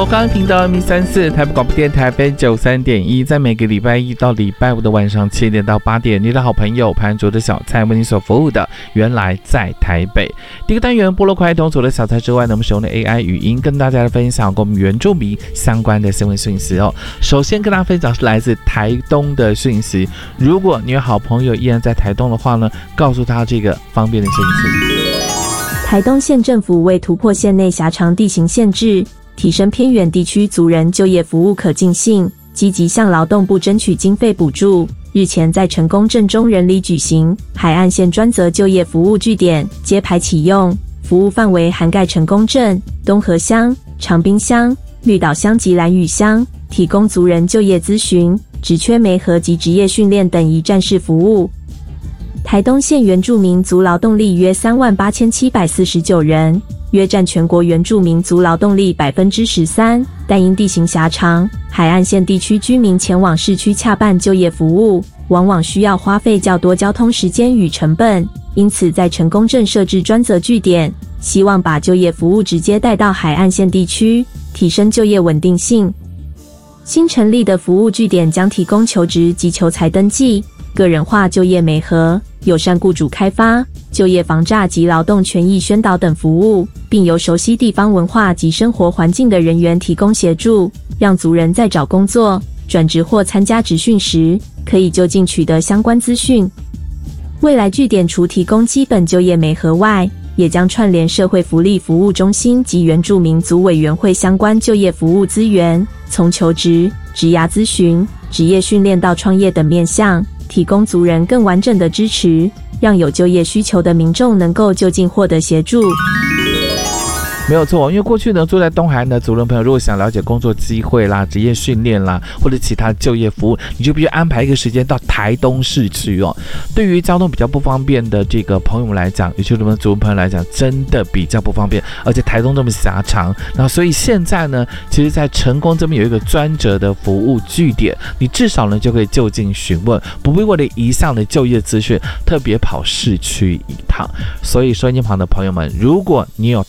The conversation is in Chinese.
我刚刚听到M34台北广播电台FM 93.1，在每个礼拜一到礼拜五的晚上7点到8点，你的好朋友潘卓的小菜为你所服务的，原来在台北。第一个单元部落快通除了小菜之外呢，我们使用的 AI 语音跟大家来分享跟我们原住民相关的新闻讯息哦。首先跟大家分享是来自台东的讯息，如果你有好朋友依然在台东的话呢，告诉他这个方便的讯息。 台东县政府为突破县内狭长地形限制，提升偏远地区族人就业服务可进性，积极向劳动部争取经费补助。日前在成功镇中人里举行海岸线专责就业服务据点揭牌启用，服务范围涵盖成功镇、东河乡、长滨乡、绿岛乡及兰屿乡，提供族人就业咨询、职缺媒合及职业训练等一站式服务。台东县原住民族劳动力约38749人，约占全国原住民族劳动力 13%， 但因地形狭长，海岸线地区居民前往市区洽办就业服务，往往需要花费较多交通时间与成本，因此在成功镇设置专责据点，希望把就业服务直接带到海岸线地区，提升就业稳定性。新成立的服务据点将提供求职及求才登记、个人化就业媒合、友善雇主开发、就业防诈及劳动权益宣导等服务，并由熟悉地方文化及生活环境的人员提供协助，让族人在找工作、转职或参加职训时，可以就近取得相关资讯。未来据点除提供基本就业媒合外，也将串联社会福利服务中心及原住民族委员会相关就业服务资源，从求职、职涯咨询、职业训练到创业等面向，提供族人更完整的支持，让有就业需求的民众能够就近获得协助。 没有错，因为过去呢，住在东海岸的族人朋友，如果想了解工作机会啦、职业训练啦，或者其他就业服务，你就必须安排一个时间到台东市区哦。对于交通比较不方便的这个朋友们来讲，也就是我们族人朋友来讲，真的比较不方便，而且台东这么狭长，然后所以现在呢，其实在成功这边有一个专责的服务据点，你至少呢就可以就近询问，不必为了一项的就业资讯特别跑市区一趟。所以收音机旁的朋友们，如果你有